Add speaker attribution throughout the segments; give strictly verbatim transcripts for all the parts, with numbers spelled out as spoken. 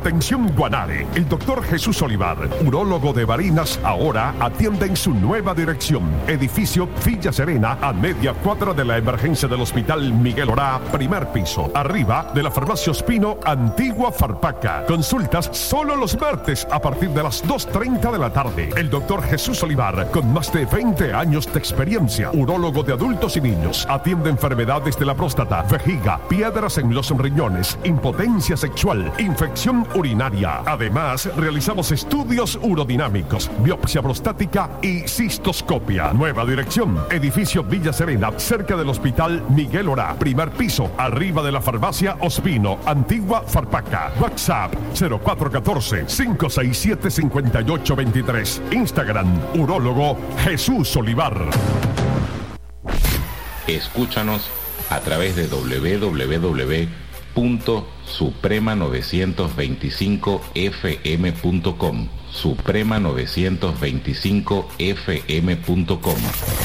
Speaker 1: Atención Guanare, el doctor Jesús Olivar, urólogo de Barinas, ahora atiende en su nueva dirección. Edificio Villa Serena, a media cuadra de la emergencia del Hospital Miguel Orá, primer piso. Arriba de la farmacia Ospino, Antigua Farpaca. Consultas solo los martes a partir de las dos treinta de la tarde. El doctor Jesús Olivar, con más de veinte años de experiencia, urólogo de adultos y niños, atiende enfermedades de la próstata, vejiga, piedras en los riñones, impotencia sexual, infección urinaria. Además, realizamos estudios urodinámicos, biopsia prostática y cistoscopia. Nueva dirección, edificio Villa Serena, cerca del Hospital Miguel Orá, primer piso, arriba de la farmacia Ospino, Antigua Farpaca. WhatsApp cero cuatro uno cuatro, cinco seis siete, cinco ocho dos tres. Instagram, urólogo Jesús Olivar.
Speaker 2: Escúchanos a través de doble u doble u doble u punto suprema novecientos veinticinco f m punto com, suprema novecientos veinticinco f m punto com.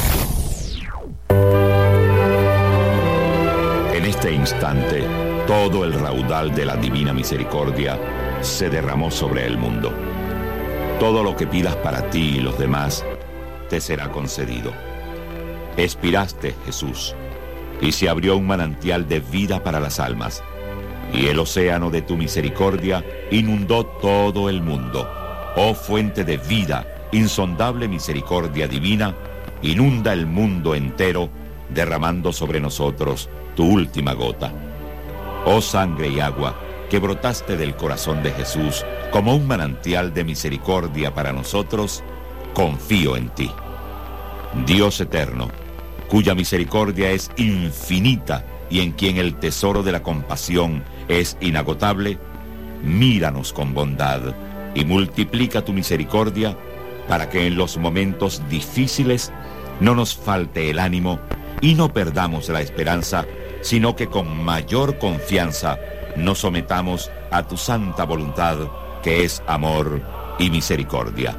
Speaker 3: En este instante, todo el raudal de la divina misericordia se derramó sobre el mundo. Todo lo que pidas para ti y los demás te será concedido. Expiraste, Jesús, y se abrió un manantial de vida para las almas, y el océano de tu misericordia inundó todo el mundo. Oh fuente de vida, insondable misericordia divina, inunda el mundo entero, derramando sobre nosotros tu última gota. Oh sangre y agua, que brotaste del corazón de Jesús como un manantial de misericordia para nosotros, confío en ti. Dios eterno, cuya misericordia es infinita y en quien el tesoro de la compasión es inagotable, míranos con bondad y multiplica tu misericordia para que en los momentos difíciles no nos falte el ánimo y no perdamos la esperanza, sino que con mayor confianza nos sometamos a tu santa voluntad, que es amor y misericordia.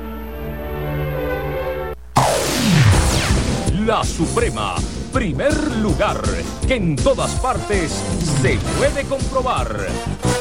Speaker 4: La Suprema, primer lugar, que en todas partes se puede comprobar.